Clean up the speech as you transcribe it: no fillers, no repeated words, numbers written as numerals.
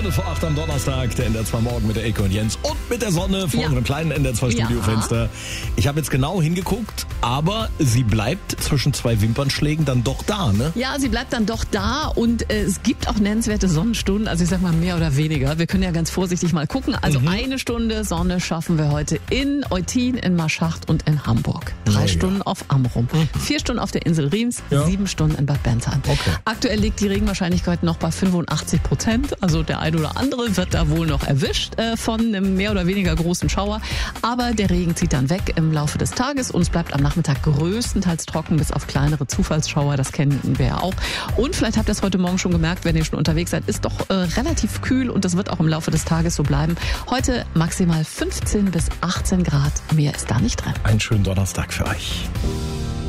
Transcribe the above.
Viertel vor 8 am Donnerstag, der NDR 2 Morgen mit der Ecke und Jens und mit der Sonne vor einem kleinen NDR 2 Studiofenster. Ich habe jetzt genau hingeguckt, aber sie bleibt zwischen zwei Wimpernschlägen dann doch da, ne? Ja, sie bleibt dann doch da und es gibt auch nennenswerte Sonnenstunden, also ich sag mal mehr oder weniger. Wir können ja ganz vorsichtig mal gucken. Also eine Stunde Sonne schaffen wir heute in Eutin, in Marschacht und in Hamburg. 3 Stunden auf Amrum, 4 Stunden auf der Insel Riems, 7 Stunden in Bad Bentheim. Okay. Aktuell liegt die Regenwahrscheinlichkeit noch bei 85%. Also der eine oder andere wird da wohl noch erwischt von einem mehr oder weniger großen Schauer. Aber der Regen zieht dann weg im Laufe des Tages und es bleibt am Nachmittag größtenteils trocken, bis auf kleinere Zufallsschauer. Das kennen wir ja auch. Und vielleicht habt ihr es heute Morgen schon gemerkt, wenn ihr schon unterwegs seid, ist doch relativ kühl und das wird auch im Laufe des Tages so bleiben. Heute maximal 15 bis 18 Grad. Mehr ist da nicht drin. Einen schönen Donnerstag für euch.